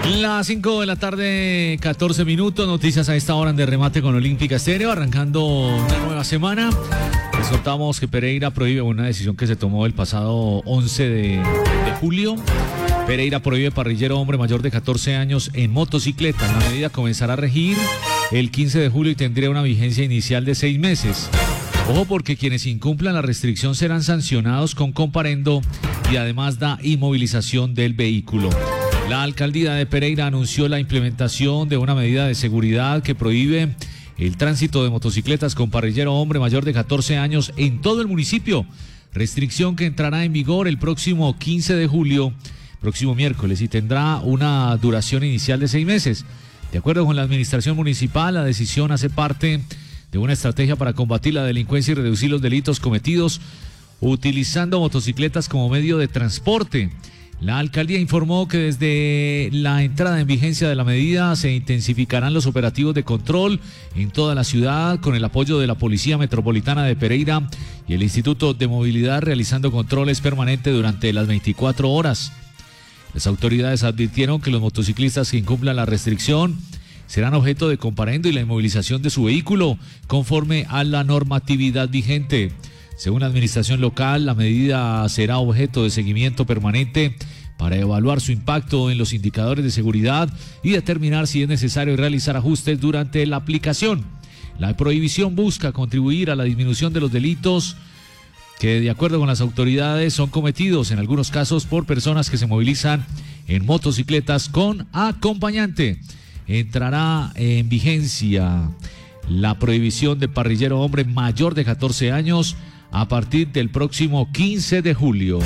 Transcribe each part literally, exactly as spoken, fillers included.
Las cinco de la tarde, catorce minutos, noticias a esta hora en De Remate con Olímpica Estéreo, arrancando una nueva semana. Les contamos que Pereira prohíbe una decisión que se tomó el pasado once de julio. Pereira prohíbe parrillero hombre mayor de catorce años en motocicleta. La medida comenzará a regir el quince de julio y tendría una vigencia inicial de seis meses. Ojo, porque quienes incumplan la restricción serán sancionados con comparendo y además da inmovilización del vehículo. La alcaldía de Pereira anunció la implementación de una medida de seguridad que prohíbe el tránsito de motocicletas con parrillero hombre mayor de catorce años en todo el municipio. Restricción que entrará en vigor el próximo quince de julio, próximo miércoles, y tendrá una duración inicial de seis meses. De acuerdo con la administración municipal, la decisión hace parte de una estrategia para combatir la delincuencia y reducir los delitos cometidos utilizando motocicletas como medio de transporte. La alcaldía informó que desde la entrada en vigencia de la medida se intensificarán los operativos de control en toda la ciudad con el apoyo de la Policía Metropolitana de Pereira y el Instituto de Movilidad, realizando controles permanentes durante las veinticuatro horas. Las autoridades advirtieron que los motociclistas que incumplan la restricción serán objeto de comparendo y la inmovilización de su vehículo conforme a la normatividad vigente. Según la administración local, la medida será objeto de seguimiento permanente para evaluar su impacto en los indicadores de seguridad y determinar si es necesario realizar ajustes durante la aplicación. La prohibición busca contribuir a la disminución de los delitos que, de acuerdo con las autoridades, son cometidos en algunos casos por personas que se movilizan en motocicletas con acompañante. Entrará en vigencia la prohibición de parrillero hombre mayor de catorce años a partir del próximo quince de julio.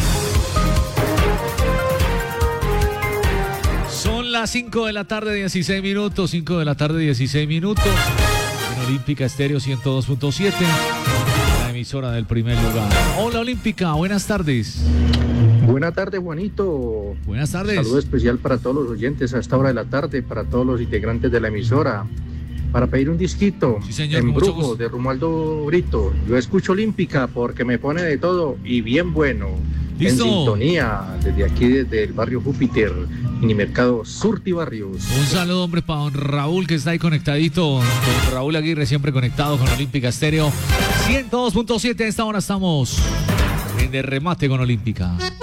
Son las cinco de la tarde, dieciséis minutos, cinco de la tarde, dieciséis minutos, en Olímpica Estéreo ciento dos punto siete, la emisora del primer lugar. Hola Olímpica, buenas tardes. Buenas tardes, Juanito. Buenas tardes. Saludo especial para todos los oyentes a esta hora de la tarde, para todos los integrantes de la emisora. Para pedir un disquito, sí, señor, Embrujo de Romualdo Brito. Yo escucho Olímpica porque me pone de todo y bien bueno. ¿Listo? En sintonía, desde aquí, desde el barrio Júpiter, Minimercado Surti Barrios. Un saludo, hombre, para don Raúl, que está ahí conectadito. Don Raúl Aguirre, siempre conectado con Olímpica Estéreo ciento dos punto siete. A esta hora estamos en De Remate con Olímpica.